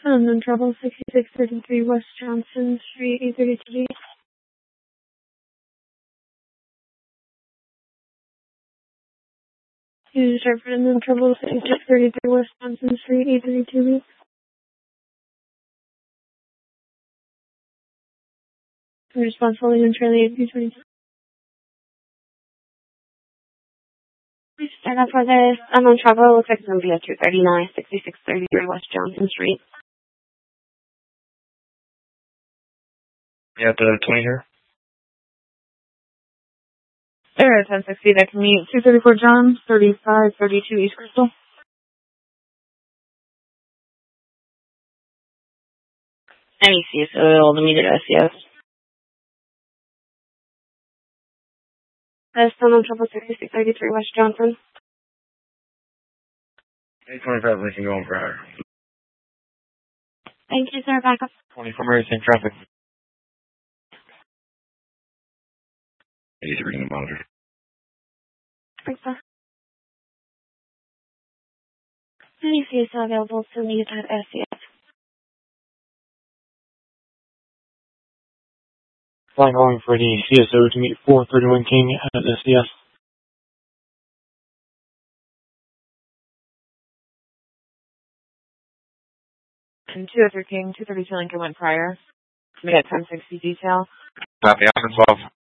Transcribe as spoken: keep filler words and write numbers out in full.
Unknown Trouble, sixty-six thirty-three West Johnson Street, eight thirty-two. User start for Unknown Trouble, sixty-six thirty-three West Johnson Street, eight thirty-two. Response following on Charlie eight twenty-two. Please start up for this Unknown Trouble. Looks like it's going to be at two thirty-nine, sixty-six thirty-three West Johnson Street. Yeah, the twenty here. There, ten sixty, that can meet two thirty-four John, thirty-five thirty-two East Crystal. N E C is available to meet at S C S. That's Unknown Trouble, sixty-six thirty-three West Johnson. eight twenty-five, Lincoln going for higher. Thank you, sir. Back up. twenty-four, Mary, same traffic. eighty-three in the monitor. Thanks, sir. N E C is available to meet at S C S. Flying calling for the C S O to meet four thirty-one King at S C S. And two oh three King, two thirty-two Lincoln went prior. Meet at ten sixty detail. Copy, Alpha twelve.